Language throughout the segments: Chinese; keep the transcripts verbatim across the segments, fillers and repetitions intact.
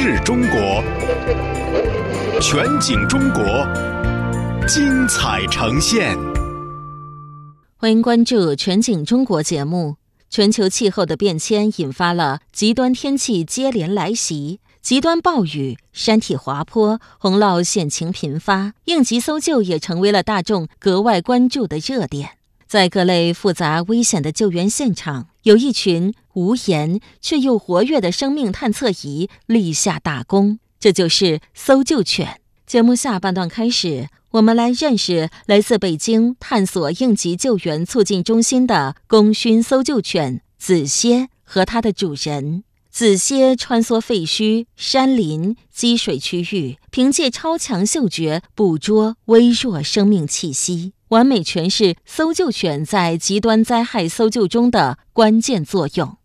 日中国，全景中国，精彩呈现。 欢迎关注全景中国节目。全球气候的变迁引发了极端天气接连来袭，极端暴雨、山体滑坡、洪涝险情频发，应急搜救也成为了大众格外关注的热点。在各类复杂危险的救援现场，有一群无言却又活跃的生命探测仪立下大功，这就是搜救犬。节目下半段开始，我们来认识来自北京探索应急救援促进中心的功勋搜救犬子歇和它的主人。子歇穿梭废墟、山林、积水区域，凭借超强嗅觉捕捉微弱生命气息，完美诠释搜救犬在极端灾害搜救中的关键作用。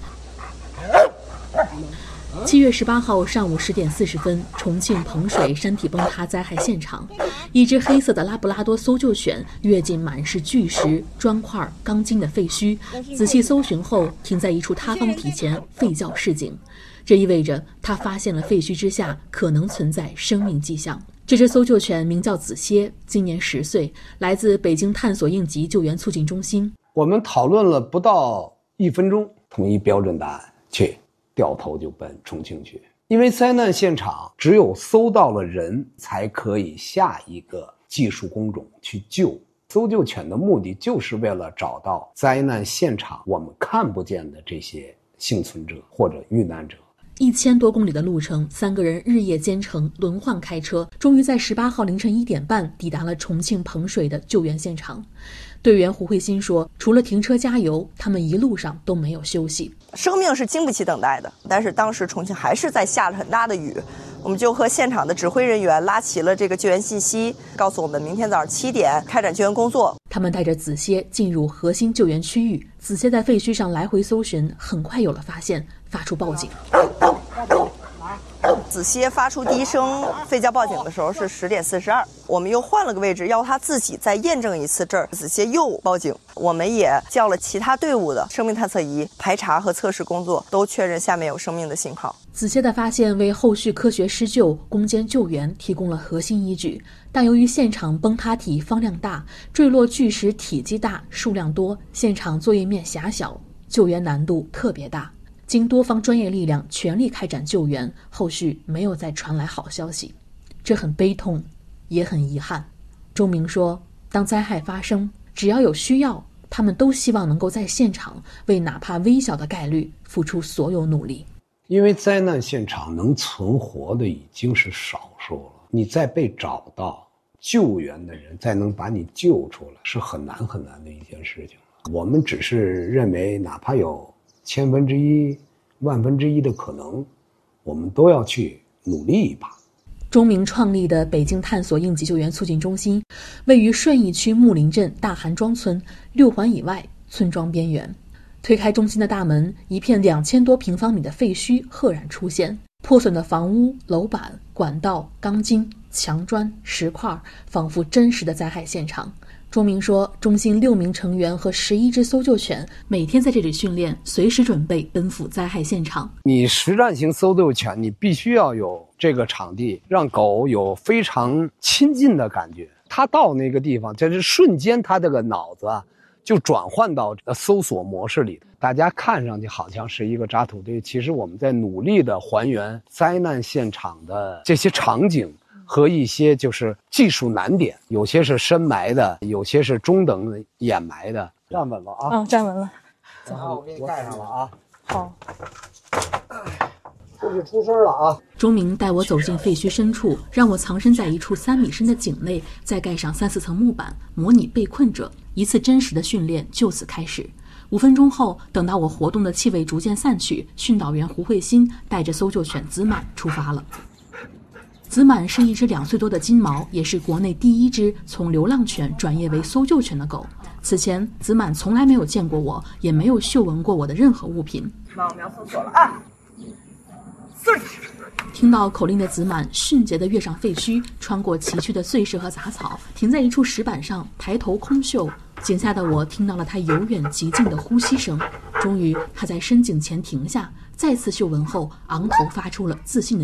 七月十八号上午十点四十分，重庆彭水山体崩塌灾害现场，一只黑色的拉布拉多搜救犬跃进满是巨石、砖块、钢筋的废墟，仔细搜寻后停在一处塌方体前吠叫示警。这意味着它发现了废墟之下可能存在生命迹象。这只搜救犬名叫子歇，今年十岁，来自北京探索应急救援促进中心。 我们讨论了不到一分钟，统一标准答案，去掉头就奔重庆去。因为灾难现场只有搜到了人，才可以下一个技术工种去救。搜救犬的目的就是为了找到灾难现场我们看不见的这些幸存者或者遇难者。 一千多公里的路程，三个人日夜兼程，轮换开车，终于在十八号凌晨一点半抵达了重庆彭水的救援现场。队员胡慧欣说，除了停车加油，他们一路上都没有休息。 生命是经不起等待的，但是当时重庆还是在下着很大的雨，我们就和现场的指挥人员拉齐了这个救援信息，告诉我们明天早上七点开展救援工作。 他们带着子歇进入核心救援区域，子歇在废墟上来回搜寻，很快有了发现，发出报警。 子歇发出第一声吠叫报警的时候是十点四十二，我们又换了个位置，要他自己再验证一次这儿。子歇又报警，我们也叫了其他队伍的生命探测仪排查和测试工作，都确认下面有生命的信号。 子歇的发现为后续科学施救、攻坚救援提供了核心依据，但由于现场崩塌体方量大，坠落巨石体积大、数量多，现场作业面狭小，救援难度特别大。经多方专业力量全力开展救援，后续没有再传来好消息，这很悲痛，也很遗憾。钟明说，当灾害发生，只要有需要，他们都希望能够在现场为哪怕微小的概率付出所有努力。 因为灾难现场能存活的已经是少数了，你再被找到救援的人再能把你救出来，是很难很难的一件事情。我们只是认为哪怕有千分之一、万分之一的可能，我们都要去努力一把。 钟明创立的北京探索应急救援促进中心，位于顺义区木林镇大韩庄村六环以外村庄边缘。推开中心的大门，一片两千多平方米的废墟赫然出现，破损的房屋、楼板、管道、钢筋、墙砖、石块，仿佛真实的灾害现场。钟明说，中心六名成员和十一只搜救犬每天在这里训练，随时准备奔赴灾害现场。 你实战型搜救犬，你必须要有这个场地，让狗有非常亲近的感觉。它到那个地方，就是瞬间，它这个脑子啊，就转换到搜索模式里。大家看上去好像是一个渣土堆，其实我们在努力的还原灾难现场的这些场景。和一些就是技术难点，有些是深埋的，有些是中等掩埋的。站稳了啊！ 嗯，站稳了。 正好我给你盖上了啊。 好。 出去出声了啊！ 钟明带我走进废墟深处，让我藏身在一处三米深的井内，再盖上三四层木板，模拟被困者。一次真实的训练就此开始。五分钟后，等到我活动的气味逐渐散去，训导员胡慧欣带着搜救犬子满出发了。子满是一只两岁多的金毛，也是国内第一只从流浪犬转业为搜救犬的狗。此前，子满从来没有见过我，也没有嗅闻过我的任何物品。 那我们要搜索了啊！ 听到口令的子满迅捷地跃上废墟，穿过崎岖的碎石和杂草，停在一处石板上，抬头空嗅。井下的我听到了他由远及近的呼吸声。终于，他在深井前停下，再次嗅闻后，昂头发出了自信的